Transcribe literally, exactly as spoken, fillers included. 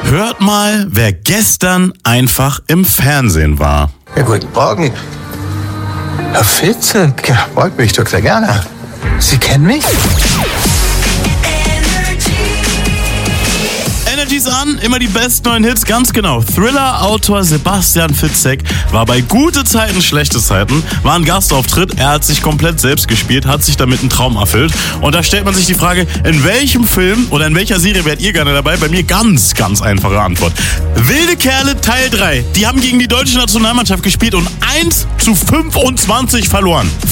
Hört mal, wer gestern einfach im Fernsehen war. Ja, guten Morgen. Herr Fitze, freut mich doch sehr gerne. Sie kennen mich? Energies an, immer die besten neuen Hits, ganz genau. Thriller-Autor Sebastian Fitzek war bei gute Zeiten, schlechte Zeiten, war ein Gastauftritt, er hat sich komplett selbst gespielt, hat sich damit einen Traum erfüllt. Und da stellt man sich die Frage, in welchem Film oder in welcher Serie wärt ihr gerne dabei? Bei mir ganz, ganz einfache Antwort. Wilde Kerle Teil drei. Die haben gegen die deutsche Nationalmannschaft gespielt und eins zu fünfundzwanzig verloren.